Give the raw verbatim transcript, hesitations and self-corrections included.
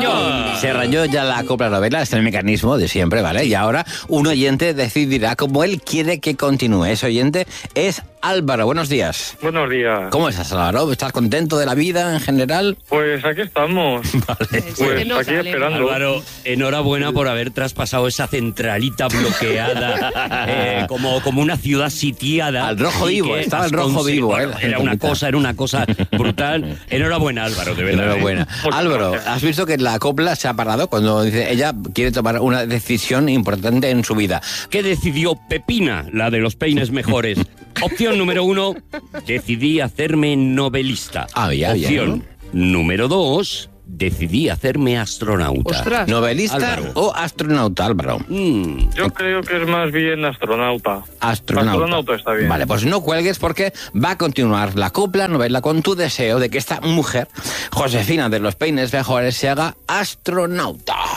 señor. Se rayó ya la copla novela, es el mecanismo de siempre, ¿vale? Y ahora un oyente decidirá cómo él quiere que continúe. Ese oyente es Álvaro. Buenos días. Buenos días. ¿Cómo estás, Álvaro? ¿Estás contento de la vida en general? Pues aquí estamos. Vale. Pues no aquí sale. esperando. Álvaro, enhorabuena por haber traspasado esa centralita bloqueada, eh, como, como una ciudad sitiada. Al rojo y vivo, que estaba has el rojo conse- vivo, bueno, eh, era una centralita. cosa, era una cosa brutal. Enhorabuena, Álvaro, de verdad. Enhorabuena. ¿eh? Muchas Álvaro, gracias. ¿has visto que la copla se ha parado cuando dice ella quiere tomar una decisión importante en su vida? ¿Qué decidió Pepina, la de los peines mejores? Opción número uno, decidí hacerme novelista. Ah, ya, ya, Opción número dos, decidí hacerme astronauta. Ostras. ¿Novelista Álvaro. o astronauta, Álvaro? Mm, Yo creo que es más bien astronauta. Astronauta. Astronauta está bien. Vale, pues no cuelgues porque va a continuar la copla novela con tu deseo de que esta mujer, Josefina de los peines mejores, se haga astronauta.